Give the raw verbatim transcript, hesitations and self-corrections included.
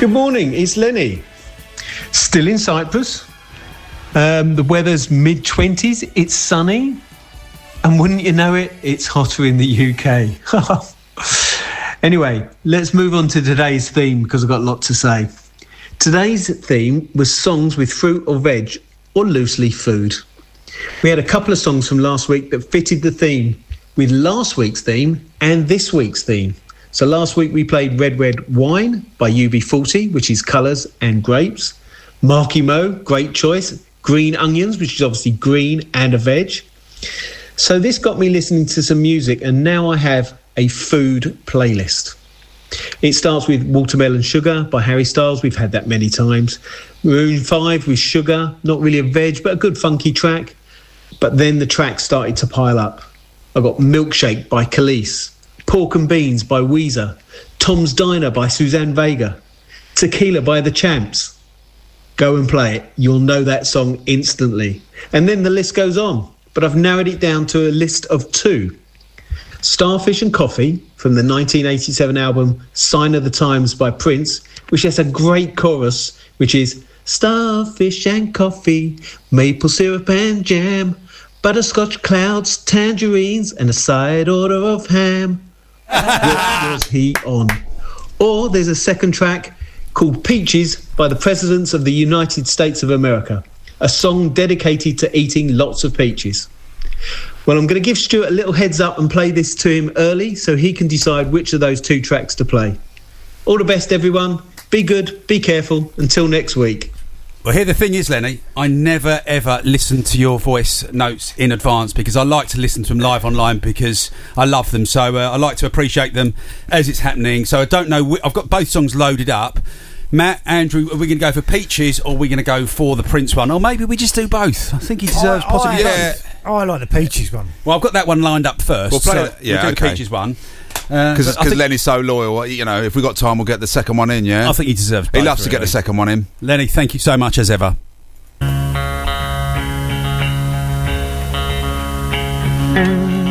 Good morning, it's Lenny. Still in Cyprus. Um, the weather's mid twenties, it's sunny. And wouldn't you know it, it's hotter in the U K. Anyway, let's move on to today's theme because I've got a lot to say. Today's theme was songs with fruit or veg or loose leaf food. We had a couple of songs from last week that fitted the theme with last week's theme and this week's theme. So last week we played Red Red Wine by U B forty, which is colours and grapes. Marky Mo, great choice. Green Onions, which is obviously green and a veg. So this got me listening to some music, and now I have a food playlist. It starts with Watermelon Sugar by Harry Styles. We've had that many times. Maroon five with Sugar, not really a veg, but a good funky track. But then the tracks started to pile up. I got Milkshake by Khalees, Pork and Beans by Weezer, Tom's Diner by Suzanne Vega, Tequila by The Champs. Go and play it. You'll know that song instantly. And then the list goes on. But I've narrowed it down to a list of two. Starfish and Coffee from the nineteen eighty-seven album Sign of the Times by Prince, which has a great chorus, which is Starfish and coffee, maple syrup and jam, butterscotch clouds, tangerines, and a side order of ham. What was he on? Or there's a second track called Peaches by the Presidents of the United States of America, a song dedicated to eating lots of peaches. Well, I'm going to give Stuart a little heads up and play this to him early so he can decide which of those two tracks to play. All the best, everyone. Be good, be careful. Until next week. Well, here the thing is, Lenny, I never ever listen to your voice notes in advance because I like to listen to them live online because I love them. So uh, I like to appreciate them as it's happening. So I don't know. I've got both songs loaded up. Matt, Andrew, are we going to go for Peaches or are we going to go for the Prince one? Or maybe we just do both. I think he deserves I, possibly I, both. Oh, I like the Peaches one. Well, I've got that one lined up first. We'll play so it. Yeah, we'll do okay. the Peaches one. Because uh, think, Lenny's so loyal, you know, if we got time, we'll get the second one in, yeah? I think he deserves both. He loves really. to get the second one in. Lenny, thank you so much as ever. Mm.